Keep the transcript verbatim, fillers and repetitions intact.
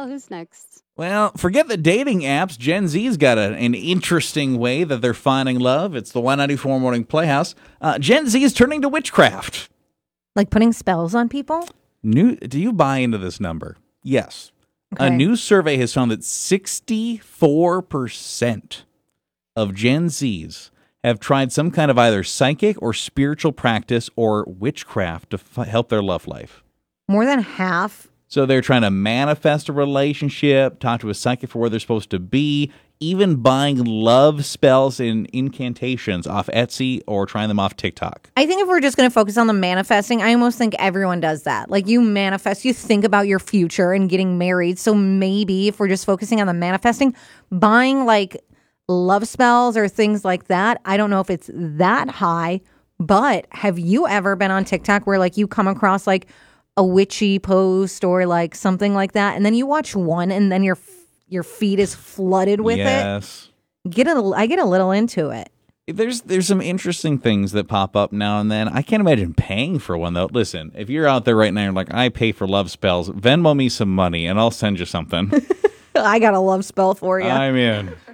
Well, who's next? Well, forget the dating apps. Gen Z's got a, an interesting way that they're finding love. It's the Y ninety-four Morning Playhouse. Uh, Gen Z is turning to witchcraft. Like putting spells on people? New, do you buy into this number? Yes. Okay. A new survey has found that sixty-four percent of Gen Zs have tried some kind of either psychic or spiritual practice or witchcraft to f- help their love life. More than half? So they're trying to manifest a relationship, talk to a psychic for where they're supposed to be, even buying love spells and incantations off Etsy or trying them off TikTok. I think if we're just going to focus on the manifesting, I almost think everyone does that. Like you manifest, you think about your future and getting married. So maybe if we're just focusing on the manifesting, buying like love spells or things like that, I don't know if it's that high, but have you ever been on TikTok where like you come across like a witchy post or like something like that, and then you watch one and then your your feed is flooded with yes. it? Get a, I get a little into it. There's there's some interesting things that pop up now and then. I can't imagine paying for one, though. Listen, if you're out there right now, you're like, I pay for love spells, Venmo me some money, and I'll send you something. I got a love spell for you. I'm in.